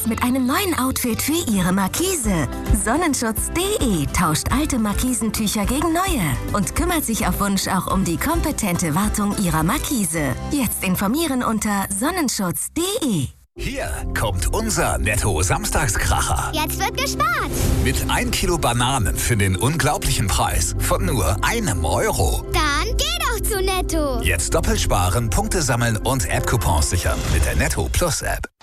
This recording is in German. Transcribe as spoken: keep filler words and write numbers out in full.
jetzt mit einem neuen Outfit für Ihre Markise. Sonnenschutz punkt de tauscht alte Markisentücher gegen neue und kümmert sich auf Wunsch auch um die kompetente Wartung Ihrer Markise. Jetzt informieren unter sonnenschutz punkt de. Hier kommt unser Netto-Samstagskracher. Jetzt wird gespart. Mit ein Kilo Bananen für den unglaublichen Preis von nur einem Euro. Dann geh doch zu Netto. Jetzt doppelt sparen, Punkte sammeln und App-Coupons sichern mit der Netto Plus App.